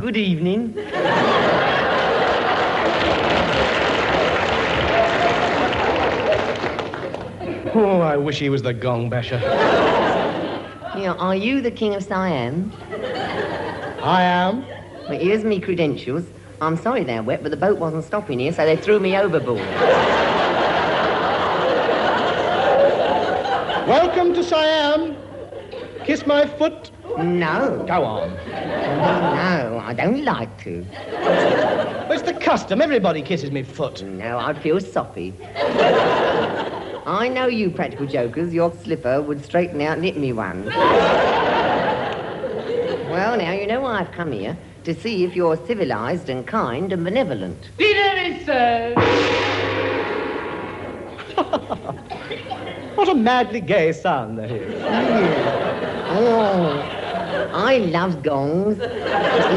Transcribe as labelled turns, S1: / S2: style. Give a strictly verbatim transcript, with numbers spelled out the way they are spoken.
S1: good evening.
S2: Oh, I wish he was the gong basher.
S1: Yeah, are you the King of Siam?
S2: I am.
S1: Well, here's me credentials. I'm sorry they're wet, but the boat wasn't stopping here, so they threw me overboard.
S2: Welcome to Siam. Kiss my foot.
S1: No.
S2: Go on.
S1: No, I don't like to.
S2: Well, it's the custom. Everybody kisses me foot.
S1: No, I'd feel soppy. I know you practical jokers. Your slipper would straighten out and hit me one. Well, now, you know why I've come here. To see if you're civilized and kind and benevolent.
S3: Dinner is served.
S2: What a madly gay sound there is.
S1: Oh, I love gongs.